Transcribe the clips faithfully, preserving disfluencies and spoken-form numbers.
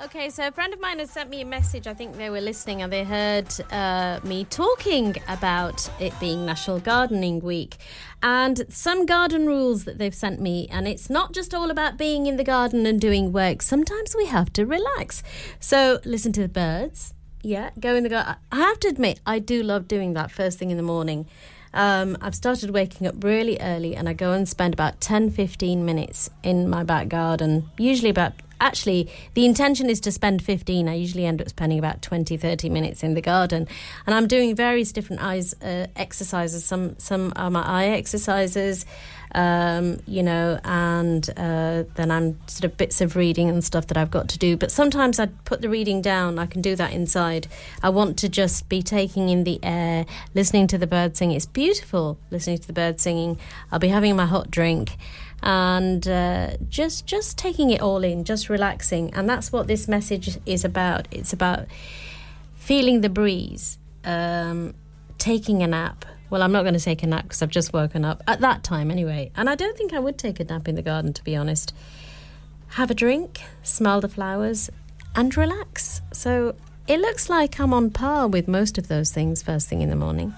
Okay, so a friend of mine has sent me a message. I think they were listening and they heard uh, me talking about it being National Gardening Week and some garden rules that they've sent me. And it's not just all about being in the garden and doing work. Sometimes we have to relax. So listen to the birds. Yeah, go in the garden. I have to admit, I do love doing that first thing in the morning. Um, I've started waking up really early and I go and spend about ten, fifteen minutes in my back garden, usually about... Actually, the intention is to spend fifteen. I usually end up spending about twenty, thirty minutes in the garden. And I'm doing various different eyes uh, exercises. Some some are my eye exercises, um, you know, and uh, then I'm sort of bits of reading and stuff that I've got to do. But sometimes I put the reading down. I can do that inside. I want to just be taking in the air, listening to the birds sing. It's beautiful listening to the birds singing. I'll be having my hot drink. And uh, just just taking it all in, just relaxing. And that's what this message is about. It's about feeling the breeze, um, taking a nap. Well, I'm not going to take a nap because I've just woken up, at that time anyway. And I don't think I would take a nap in the garden, to be honest. Have a drink, smell the flowers, and relax. So it looks like I'm on par with most of those things first thing in the morning.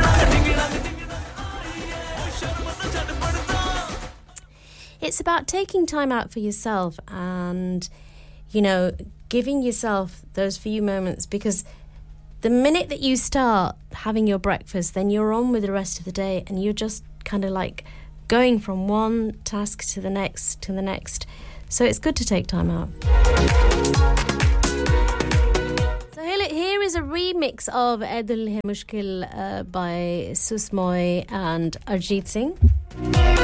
It's about taking time out for yourself and, you know, giving yourself those few moments, because the minute that you start having your breakfast, then you're on with the rest of the day and you're just kind of like going from one task to the next to the next. So it's good to take time out. So here, here is a remix of Ae Dil Hai Mushkil uh, by Sus Moy and Arjit Singh.